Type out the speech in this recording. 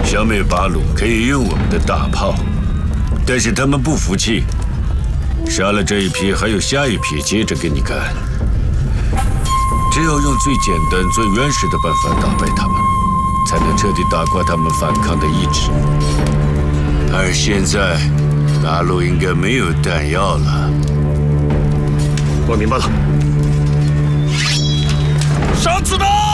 消灭八路可以用我们的大炮，但是他们不服气，杀了这一批，还有下一批接着给你干。只有用最简单、最原始的办法打败他们，才能彻底打垮他们反抗的意志。而现在，八路应该没有弹药了。 我明白了。上子弹！